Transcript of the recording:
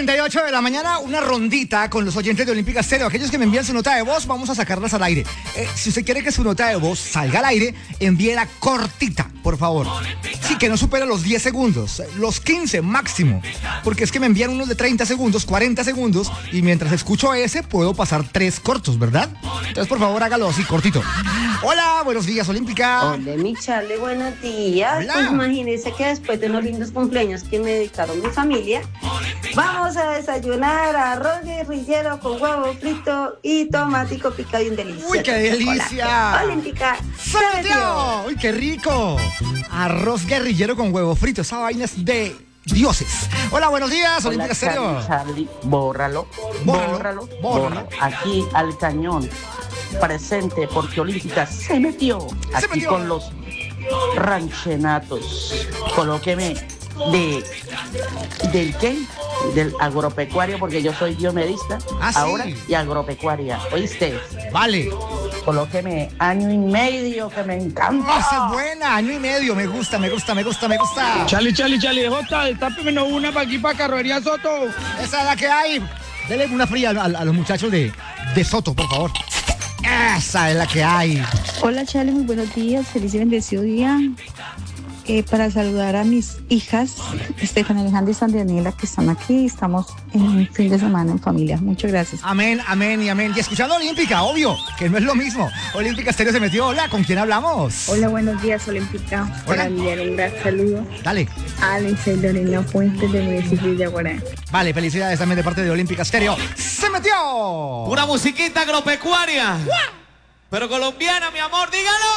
8:38 de la mañana, una rondita con los oyentes de Olímpica Estéreo. Aquellos que me envían su nota de voz, vamos a sacarlas al aire. Si usted quiere que su nota de voz salga al aire, envíela cortita, por favor. Sí, que no supere los 10 segundos, los 15 máximo. Porque es que me envían unos de 30 segundos, 40 segundos, y mientras escucho ese, puedo pasar 3 cortos, ¿verdad? Entonces, por favor, hágalo así, cortito. Hola, buenos días, Olímpica. Hola, mi Charlie, buenos días. Hola. Pues imagínense que después de unos lindos cumpleaños que me dedicaron mi familia, vamos a desayunar arroz guerrillero con huevo frito y tomatico picado y un delicioso. ¡Uy, qué delicia! Olímpica. ¡Se metió! ¡Uy, qué rico! Arroz guerrillero con huevo frito. Esa vaina es de dioses. Hola, buenos días, Olímpica Estéreo. Charlie, bórralo. Aquí al cañón, presente porque Olímpica se metió. Aquí con los ranchenatos. Colóqueme ¿del qué? Del agropecuario, porque yo soy biomedista ahora sí. y agropecuaria. ¿Oíste? Vale. Colóqueme año y medio, que me encanta. Esa es buena, año y medio. Me gusta. Charlie, Jota, tápeme una para aquí, para Carrocería Soto. Esa es la que hay. Dele una fría a los muchachos de Soto, por favor. Esa es la que hay. Hola Charlie, muy buenos días, feliz y bendecido día. Para saludar a mis hijas, Estefania Alejandra y San Daniela, que están aquí. Estamos en un fin de semana en familia. Muchas gracias. Amén. Y escuchando Olímpica, obvio, que no es lo mismo. Olímpica Estéreo se metió. Hola, ¿con quién hablamos? Hola, buenos días, Olímpica. Hola. Para enviar un gran saludo Dale. a Alex y Lorena Fuentes del municipio de Yaguará. Vale, felicidades también de parte de Olímpica Estéreo. ¡Se metió! Una musiquita agropecuaria. Pero colombiana, mi amor, dígalo.